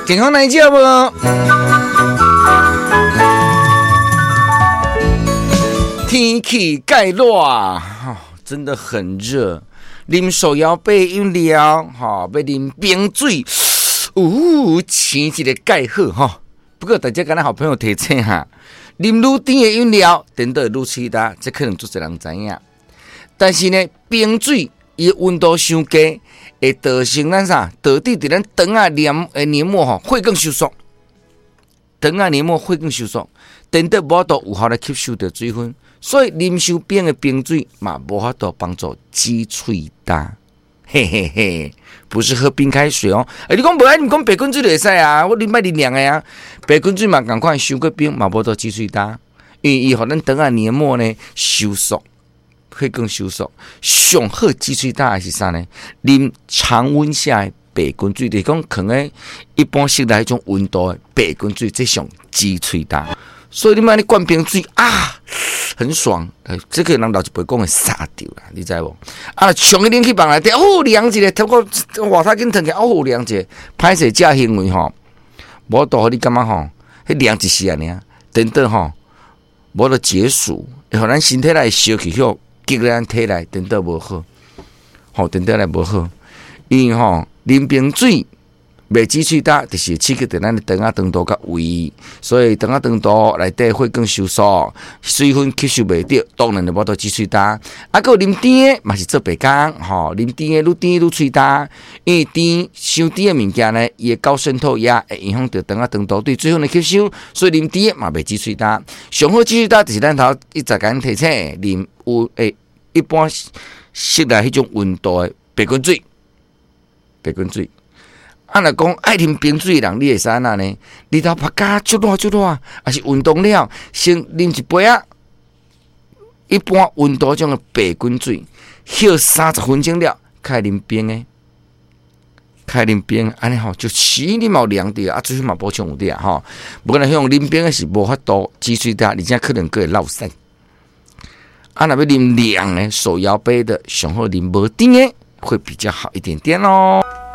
健康来讲不？天气介热啊，真的很热。啉手摇杯饮料，要啉冰水，醒一个介好哈。不过大家跟咱好朋友提醒哈，啉愈甜的饮料，等到愈吹打，这可能做侪人知影。但是呢，冰水伊温度伤低，会造成咱啥？导致伫咱肠啊黏膜吼会更收缩，肠啊黏膜会更收缩，等到无法度有效来吸收到水分。所以啉伤冰的冰水嘛，无法度帮助挤喙焦，嘿嘿嘿，不是喝冰开水哦。你讲无爱，你讲白滚水就会使啊，我啉卖啉凉的啊。白滚水嘛，赶快伤过冰嘛，无到挤喙焦，因为伊互咱肠啊黏膜呢收缩，会更收缩。上好挤喙焦的是啥呢？啉常温下的白滚水，就是讲可能一般室内迄种温度的白滚水，这上挤喙焦。所以你买你灌冰水啊，很爽。这个人老一辈讲会杀掉啦，你知无？啊，上去冷气房内底，凉一下，透过外头紧腾起，凉一下，歹势这行为吼，无度互你感觉吼，迄凉一时啊尔，等等吼，无得解暑，会互咱身体内烧气后激咱体内，等等无好，吼，等等来无好，因为吼啉冰水。袂挤喙焦，就是刺激到咱的肠啊肠道甲胃，所以肠啊肠道内底会更收缩，水分吸收袂到，当然就无到挤喙焦。啊，还有啉甜的嘛是做白工，吼，啉甜的愈甜愈喙焦，因为甜伤甜的物件呢，伊的高渗透压会影响到肠啊肠道对水分的吸收，所以啉甜的嘛袂挤喙焦。上好挤喙焦就是咱头一直甲咱提醒啉有一般室内迄种温度的白滚水，白滚水。啊，若讲爱啉冰水的人，你会使安那呢？日头晒甲足热，还是运动了，先啉一杯啊。一般温度种的白滚水，歇30分钟了，开啉冰的，开啉冰，安尼吼就起你嘛凉滴啊，水分嘛补充有滴啊吼。无可能用啉冰的是无法度挤水的，而且可能会落屎。啊，若要啉凉的手摇杯的，上好啉无甜的，会比较好一点点咯。